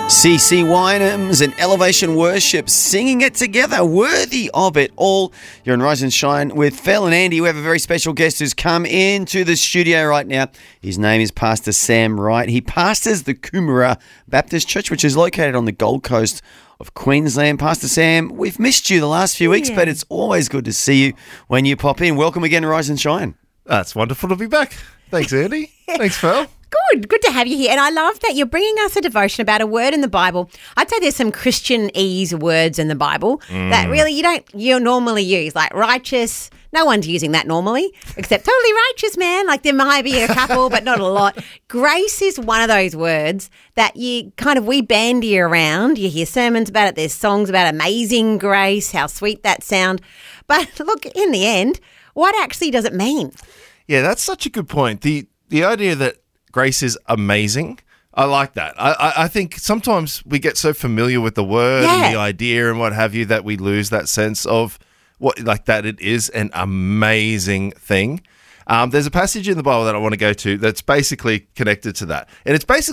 CC Winehams and Elevation Worship singing it together, worthy of it all. You're on Rise and Shine with Phil and Andy. We have a very special guest who's come into the studio right now. His name is Pastor Sam Wright. He pastors the Coomera Baptist Church, which is located on the Gold Coast of Queensland. Pastor Sam, we've missed you the last few weeks, but it's always good to see you when you pop in. Welcome again to Rise and Shine. That's wonderful to be back. Thanks, Andy. Thanks, Phil. Good to have you here. And I love that you're bringing us a devotion about a word in the Bible. I'd say there's some Christianese words in the Bible that really you normally use, like righteous. No one's using that normally, except totally righteous, man. Like there might be a couple, but not a lot. Grace is one of those words that we bandy around. You hear sermons about it. There's songs about amazing grace, how sweet that sound. But look, in the end, what actually does it mean? Yeah, that's such a good point. The idea that grace is amazing, I like that. I think sometimes we get so familiar with the word and the idea and what have you that we lose that sense of that it is an amazing thing. There's a passage in the Bible that I want to go to that's basically connected to that. And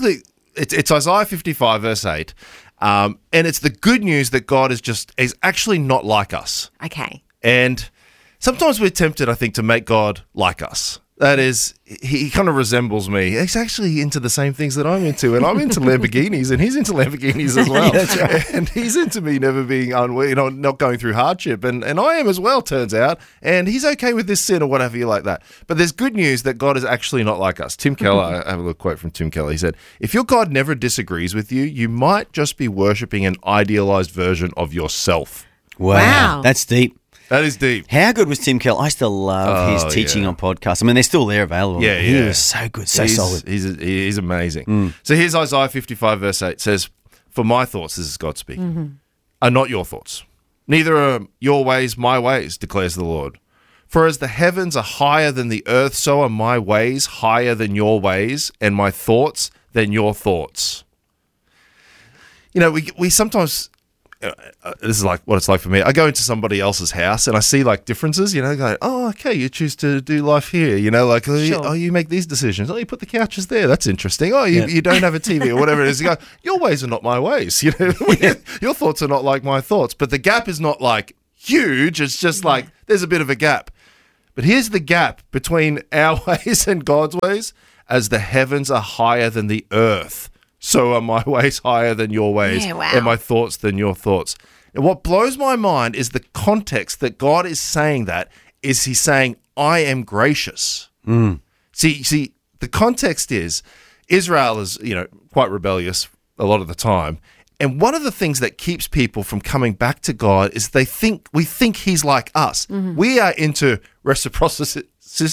it's Isaiah 55 verse 8. And it's the good news that God is actually not like us. Okay. And sometimes we're tempted, I think, to make God like us. That is, he kind of resembles me. He's actually into the same things that I'm into, and I'm into Lamborghinis, and he's into Lamborghinis as well. That's right. And he's into me never being not going through hardship, and I am as well, turns out. And he's okay with this sin or whatever you like that. But there's good news that God is actually not like us. Tim Keller, I have a little quote from Tim Keller. He said, "If your God never disagrees with you, you might just be worshipping an idealized version of yourself." Wow. That's deep. That is deep. How good was Tim Keller? I still love his teaching on podcasts. I mean, they're still there available. Yeah, He was so good, solid. He's amazing. So here's Isaiah 55 verse 8. It says, "For my thoughts," this is God speaking, "are not your thoughts. Neither are your ways my ways, declares the Lord. For as the heavens are higher than the earth, so are my ways higher than your ways, and my thoughts than your thoughts." You know, we sometimes... this is like what it's like for me. I go into somebody else's house and I see like differences, going, "Oh, okay, you choose to do life here, you make these decisions. Oh, you put the couches there. That's interesting. Oh, you don't have a TV or whatever it is." You go, "Your ways are not my ways. Your thoughts are not like my thoughts." But the gap is not like huge. It's just like there's a bit of a gap. But here's the gap between our ways and God's ways. As the heavens are higher than the earth, so are my ways higher than your ways, and my thoughts than your thoughts. And what blows my mind is the context that God is saying that is he's saying, "I am gracious." See, the context is Israel is, quite rebellious a lot of the time. And one of the things that keeps people from coming back to God is we think he's like us. We are into reciprocity.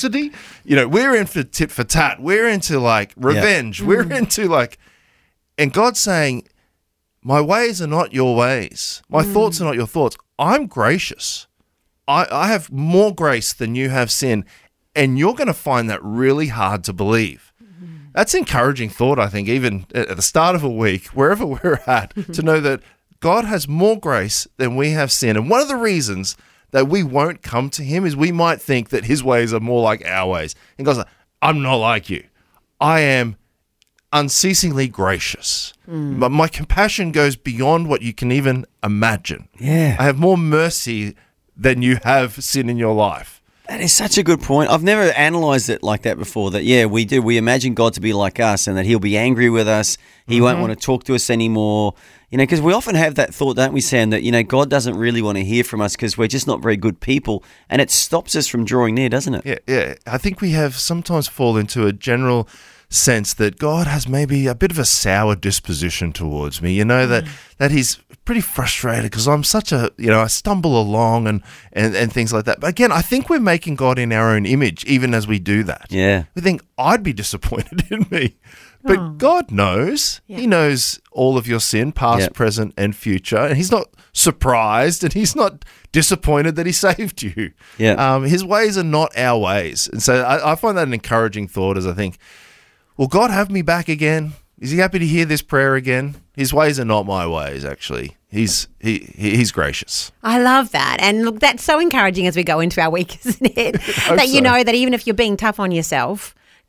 We're in for tit for tat. We're into like revenge. We're into like... And God's saying, "My ways are not your ways. My thoughts are not your thoughts. I'm gracious. I have more grace than you have sin." And you're going to find that really hard to believe. That's encouraging thought, I think, even at the start of a week, wherever we're at, to know that God has more grace than we have sin. And one of the reasons that we won't come to him is we might think that his ways are more like our ways. And God's like, "I'm not like you. I am unceasingly gracious. But my compassion goes beyond what you can even imagine. Yeah. I have more mercy than you have sin in your life." That is such a good point. I've never analysed it like that before, that, we do. We imagine God to be like us and that he'll be angry with us. He won't want to talk to us anymore. Because we often have that thought, don't we, Sam, that, God doesn't really want to hear from us because we're just not very good people, and it stops us from drawing near, doesn't it? Yeah. I think we have sometimes fall into a general sense that God has maybe a bit of a sour disposition towards me, that he's pretty frustrated because I'm such a, I stumble along and things like that. But again, I think we're making God in our own image even as we do that. Yeah. We think, I'd be disappointed in me. But God knows. Yeah. He knows all of your sin, past, present, and future. And he's not surprised and he's not disappointed that he saved you. Yeah. His ways are not our ways. And so I find that an encouraging thought as I think, will God have me back again? Is he happy to hear this prayer again? His ways are not my ways, actually. He's gracious. I love that. And look, that's so encouraging as we go into our week, isn't it? That you know that even if you're being tough on yourself,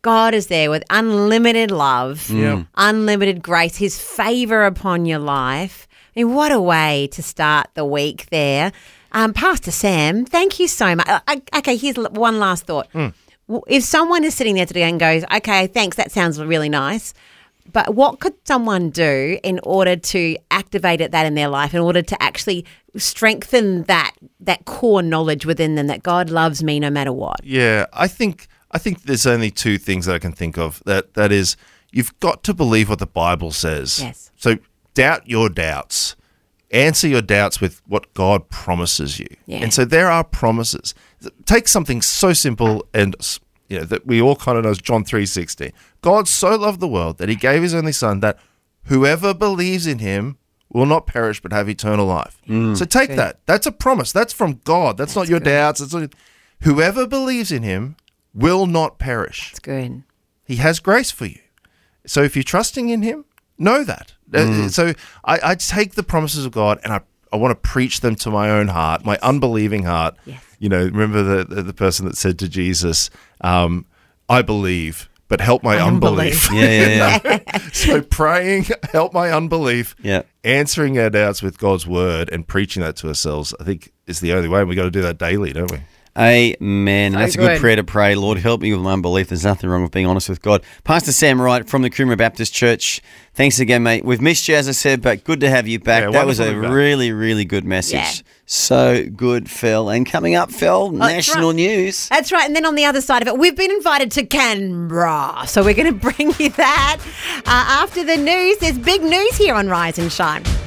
God is there with unlimited love, Yeah. unlimited grace, his favor upon your life. I mean, what a way to start the week there. Pastor Sam, thank you so much. Okay, here's one last thought. If someone is sitting there today and goes, okay, thanks, that sounds really nice, but what could someone do in order to activate that in their life, in order to actually strengthen that core knowledge within them that God loves me no matter what? Yeah, I think there's only two things that I can think of. That is, you've got to believe what the Bible says. Yes. So doubt your doubts. Answer your doubts with what God promises you. Yeah. And so there are promises. Take something so simple and that we all kind of know, is John 3:16. God so loved the world that he gave his only son, that whoever believes in him will not perish but have eternal life. So take that. That's a promise. That's from God. That's not your doubts. Whoever believes in him will not perish. It's good. He has grace for you. So if you're trusting in him, know that. So I take the promises of God and I want to preach them to my own heart, my unbelieving heart. Yes. Remember the person that said to Jesus, I believe, but help my unbelief. Yeah. So praying, help my unbelief, Yeah. answering our doubts with God's word and preaching that to ourselves, I think is the only way. And we got to do that daily, don't we? Amen. So That's a good good. prayer to pray. Lord, help me with my unbelief. There's nothing wrong with being honest with God. Pastor Sam Wright from the Coomera Baptist Church. Thanks again, mate. We've missed you, as I said, but good to have you back. Yeah, that was a wonderful to be back. really, really good message. Yeah. So good, Phil. And coming up, Phil, That's national right. news. That's right. And then on the other side of it, we've been invited to Canberra. So we're going to bring you that. After the news, there's big news here on Rise and Shine.